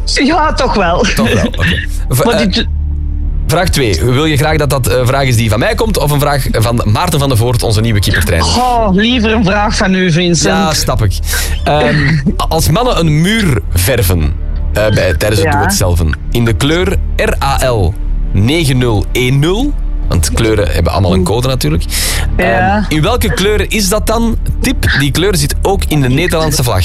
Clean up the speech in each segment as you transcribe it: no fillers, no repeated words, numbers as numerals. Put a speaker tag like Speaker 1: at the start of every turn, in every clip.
Speaker 1: Ja, toch wel.
Speaker 2: Toch wel, oké. Vraag 2. Wil je graag dat een vraag is die van mij komt of een vraag van Maarten van der Voort, onze nieuwe keepertrainer?
Speaker 1: Oh, liever een vraag van u, Vincent.
Speaker 2: Ja, snap ik. Als mannen een muur verven tijdens het doe-het-zelven in de kleur RAL 9010... Want kleuren hebben allemaal een code natuurlijk.
Speaker 1: Ja.
Speaker 2: In welke kleur is dat dan? Tip, die kleur zit ook in de Nederlandse vlag.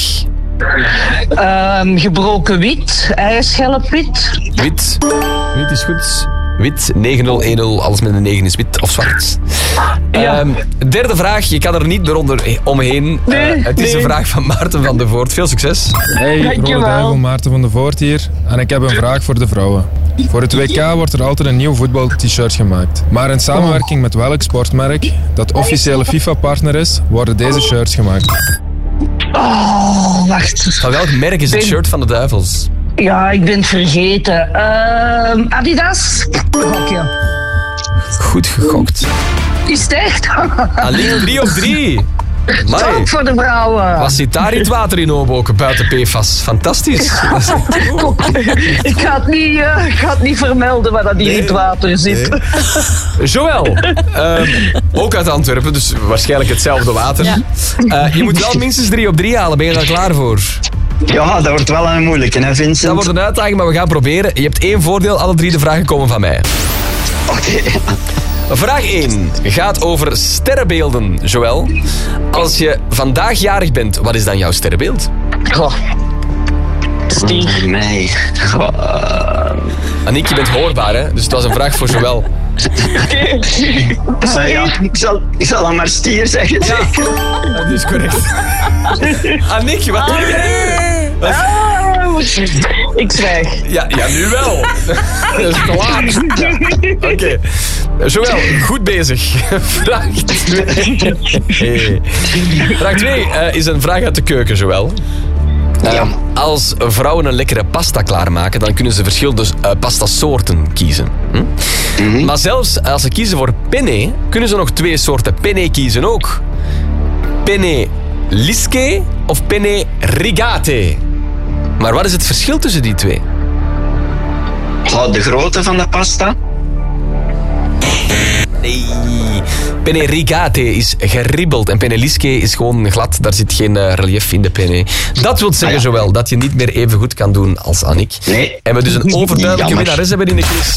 Speaker 1: Gebroken wit, ijsschelp wit.
Speaker 2: Wit. Wit is goed. Wit, 9010, alles met een 9 is wit of zwart.
Speaker 1: Ja.
Speaker 2: Derde vraag, je kan er niet meer omheen. Het is een vraag van Maarten van der Voort. Veel succes.
Speaker 3: Hey, Rode Duivel, Maarten van der Voort hier. En ik heb een vraag voor de vrouwen. Voor het WK wordt er altijd een nieuw voetbal-t-shirt gemaakt. Maar in samenwerking met welk sportmerk dat officiële FIFA-partner is, worden deze shirts gemaakt.
Speaker 1: Oh, wacht.
Speaker 2: Van welk merk is het shirt van de Duivels?
Speaker 1: Ja, ik ben het vergeten. Adidas? Gokje.
Speaker 2: Goed gegokt.
Speaker 1: Is het echt?
Speaker 2: Alleen 3 op 3.
Speaker 1: Top voor de vrouwen.
Speaker 2: Wat zit daar in het water in Hoboken buiten PFAS? Fantastisch.
Speaker 1: Ik ga het niet vermelden waar dat hier in het water zit.
Speaker 2: Nee. Joël, ook uit Antwerpen, dus waarschijnlijk hetzelfde water. Ja. Je moet wel minstens 3 op 3 halen. Ben je daar klaar voor?
Speaker 4: Ja, dat wordt wel een moeilijke, hè, Vincent?
Speaker 2: Dat wordt een uitdaging, maar we gaan proberen. Je hebt 1 voordeel, alle 3 de vragen komen van mij.
Speaker 4: Oké.
Speaker 2: Vraag 1 gaat over sterrenbeelden, Joël. Als je vandaag jarig bent, wat is dan jouw sterrenbeeld?
Speaker 1: Goh. Stier.
Speaker 4: Nee.
Speaker 2: Aniek, je bent hoorbaar, hè? Dus het was een vraag voor Joël.
Speaker 4: Ja, ik zal dan maar stier zeggen.
Speaker 2: Ja, dat is correct. Aniek, wat doe je nu?
Speaker 1: Ik zwijg.
Speaker 2: Ja, nu wel. Dat is te laat. Ja. Oké. Joël, goed bezig. Vraag 2. Vraag 2 is een vraag uit de keuken, Joël. Als vrouwen een lekkere pasta klaarmaken, dan kunnen ze verschillende pastasoorten kiezen. Mm-hmm. Maar zelfs als ze kiezen voor penne, kunnen ze nog 2 soorten penne kiezen ook. Penne lische of penne rigate. Maar wat is het verschil tussen die 2?
Speaker 4: De grootte van de pasta?
Speaker 2: Nee. Penne rigate is geribbeld en penne lische is gewoon glad. Daar zit geen relief in de penne. Dat wil zeggen, Joël, dat je niet meer even goed kan doen als Aniek.
Speaker 4: Nee.
Speaker 2: En we dus een overduidelijke winnares hebben in de quiz.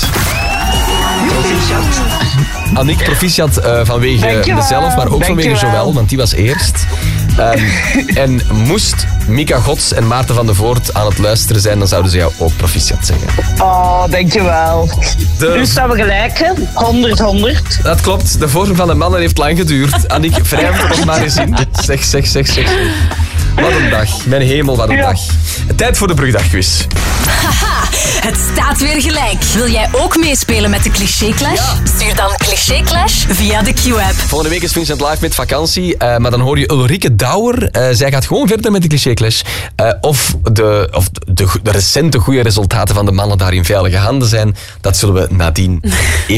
Speaker 2: Aniek, proficiat vanwege mezelf, maar ook vanwege Joël, want die was eerst. En moest Mika Gods en Maarten van der Voort aan het luisteren zijn, dan zouden ze jou ook proficiat zeggen.
Speaker 1: Oh, dankjewel. Nu staan we gelijk, hè? 100.
Speaker 2: Dat klopt. De vorm van de mannen heeft lang geduurd. Aniek, wrijf het nog maar eens in. Zeg. Wat een dag. Mijn hemel, wat een dag. Tijd voor de Brugdagquiz.
Speaker 5: Haha, het staat weer gelijk. Wil jij ook meespelen met de Cliché Clash? Ja. Stuur dan Cliché Clash via de Q-app.
Speaker 2: Volgende week is Vincent live met vakantie. Maar dan hoor je Ulrike Douwer. Zij gaat gewoon verder met de Cliché Clash. Of de recente goede resultaten van de mannen daar in veilige handen zijn. Dat zullen we nadien